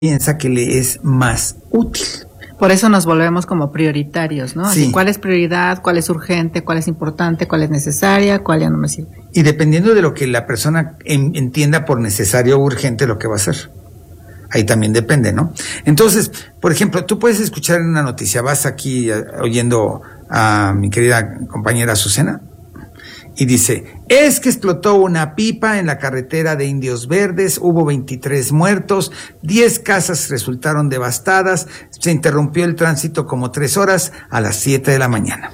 piensa que le es más útil. Por eso nos volvemos como prioritarios, ¿no? Sí. Así, ¿cuál es prioridad? ¿Cuál es urgente? ¿Cuál es importante? ¿Cuál es necesaria? ¿Cuál ya no me sirve? Y dependiendo de lo que la persona entienda por necesario o urgente, lo que va a hacer. Ahí también depende, ¿no? Entonces, por ejemplo, tú puedes escuchar en una noticia, vas aquí oyendo a mi querida compañera Azucena, y dice, es que explotó una pipa en la carretera de Indios Verdes, hubo 23 muertos, 10 casas resultaron devastadas, se interrumpió el tránsito como 3 horas a las 7 de la mañana.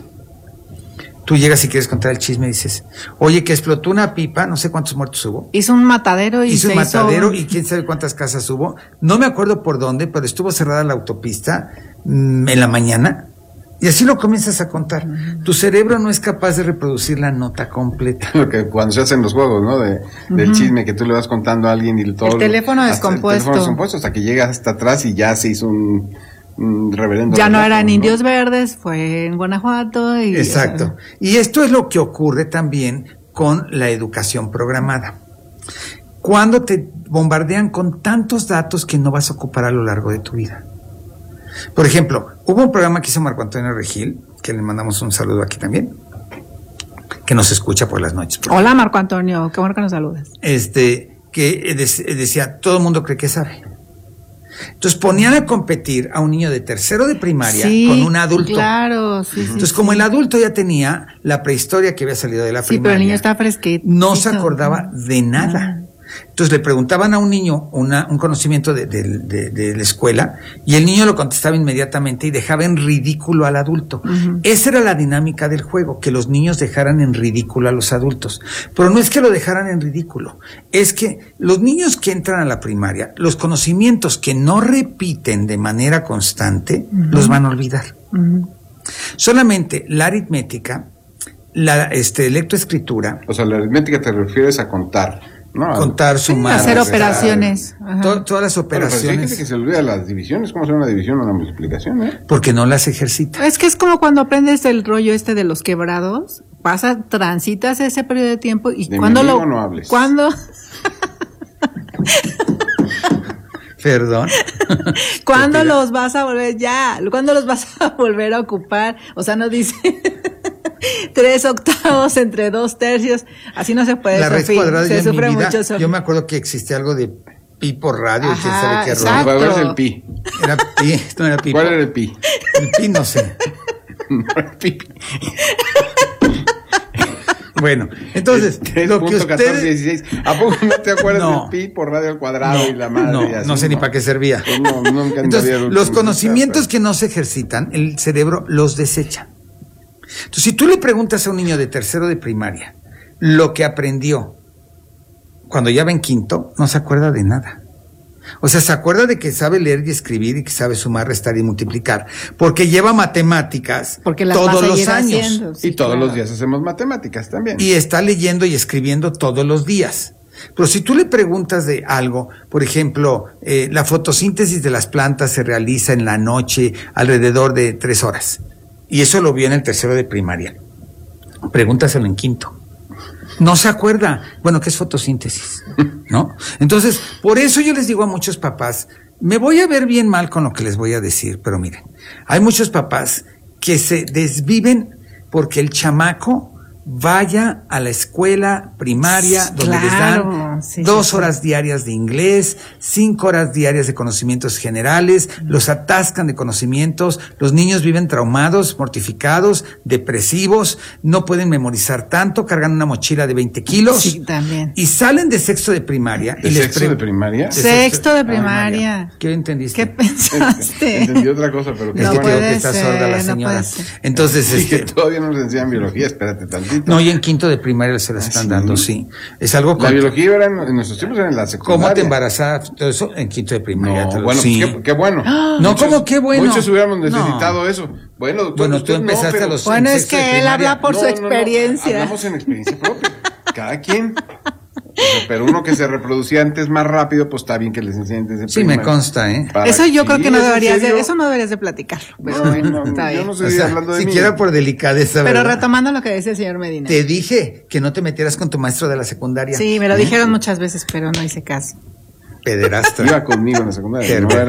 Tú llegas y quieres contar el chisme y dices, oye, que explotó una pipa, no sé cuántos muertos hubo. Hizo un matadero y hizo un matadero y quién sabe cuántas casas hubo. No me acuerdo por dónde, pero estuvo cerrada la autopista en la mañana. Y así lo comienzas a contar. Tu cerebro no es capaz de reproducir la nota completa. Porque cuando se hacen los juegos, ¿no? Del chisme que tú le vas contando a alguien y todo. El teléfono descompuesto. El teléfono descompuesto hasta que llegas hasta atrás y ya se hizo un reverendo. Ya no era en Indios Verdes, fue en Guanajuato. Y, exacto. Y esto es lo que ocurre también con la educación programada. Cuando te bombardean con tantos datos que no vas a ocupar a lo largo de tu vida. Por ejemplo, hubo un programa que hizo Marco Antonio Regil, que le mandamos un saludo aquí también, que nos escucha por las noches. Hola Marco Antonio, qué bueno que nos saludas. Que decía, todo el mundo cree que sabe. Entonces ponían a competir a un niño de tercero de primaria con un adulto. Claro, sí. Entonces, como el adulto ya tenía la prehistoria que había salido de la primaria. Sí, pero el niño estaba fresquito. No se acordaba de nada. Entonces le preguntaban a un niño un conocimiento de la escuela y el niño lo contestaba inmediatamente y dejaba en ridículo al adulto. Esa era la dinámica del juego, que los niños dejaran en ridículo a los adultos. Pero no es que lo dejaran en ridículo, es que los niños que entran a la primaria, los conocimientos que no repiten de manera constante, los van a olvidar. Solamente la aritmética, la lectoescritura. O sea, la aritmética te refieres a contar. No, contar, sumar, hacer operaciones. Todas las operaciones. Pero hay gente que se olvida las divisiones, ¿cómo hacer una división o una multiplicación? Porque no las ejercita. Es que es como cuando aprendes el rollo de los quebrados, transitas ese periodo de tiempo y de cuando lo no hables. Cuando Perdón. ¿Cuándo los vas a volver a ocupar? O sea, no dice 3/8 entre 2/3, así no se puede. La raíz cuadrada se sufre mucho. Yo me acuerdo que existía algo de pi por radio, quién sabe qué rollo. ¿Cuál era el pi? Era pi, esto no era pi. ¿Cuál era el pi? El pi no sé. No era pi. Bueno, entonces, lo que ustedes... ¿A poco no te acuerdas del pi por radio al cuadrado y la madre? No sé ni para qué servía. Pues nunca. Entonces, los conocimientos que no se ejercitan, el cerebro los desecha. Entonces, si tú le preguntas a un niño de tercero de primaria lo que aprendió cuando ya va en quinto, no se acuerda de nada. O sea, se acuerda de que sabe leer y escribir y que sabe sumar, restar y multiplicar, porque lleva matemáticas todos los años. Haciendo, sí, y todos los días hacemos matemáticas también. Y está leyendo y escribiendo todos los días. Pero si tú le preguntas de algo, por ejemplo, la fotosíntesis de las plantas se realiza en la noche alrededor de 3 horas. Y eso lo vio en el tercero de primaria. Pregúntaselo en quinto. No se acuerda. Bueno, ¿qué es fotosíntesis? ¿No? Entonces, por eso yo les digo a muchos papás, me voy a ver bien mal con lo que les voy a decir, pero miren, hay muchos papás que se desviven porque el chamaco vaya a la escuela primaria donde les dan 2 horas diarias de inglés, 5 horas diarias de conocimientos generales, los atascan de conocimientos, los niños viven traumados, mortificados, depresivos, no pueden memorizar tanto, cargan una mochila de 20 kilos. Sí, también. Y salen de sexto de primaria. ¿De sexto de primaria? Sexto de primaria. ¿Qué entendiste? ¿Qué pensaste? Entendí otra cosa, pero no creo que está sorda la señora. Entonces, sí, que todavía no nos enseñan biología, espérate tantito. No, y en quinto de primaria se las están dando, sí. Es algo la biología era en nuestros tiempos era en la secundaria. ¿Cómo te embarazabas? Todo eso en quinto de primaria. No, bueno, sí. pues qué bueno. No, ¿cómo qué bueno? Muchos hubiéramos necesitado eso. Bueno, doctor, bueno, tú empezaste a los... Bueno, es que él habla por su experiencia. Hablamos en experiencia propia. Cada quien. Pero uno que se reproducía antes más rápido, pues está bien que les enseñen desde sí, me consta, ¿eh? Eso yo creo que no deberías de, eso no deberías de platicarlo. Pero bueno, está bien. Yo no sé hablando de siquiera por delicadeza, pero ¿verdad? retomando lo que decía el señor Medina. Te dije que no te metieras con tu maestro de la secundaria. Sí, me lo dijeron muchas veces, pero no hice caso. Pederastra. Iba conmigo en la secundaria. Herbert. No era